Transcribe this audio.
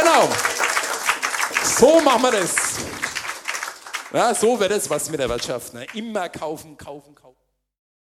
Genau. So machen wir das. Ja, so wird es was mit der Wirtschaft. Ne? Immer kaufen, kaufen, kaufen.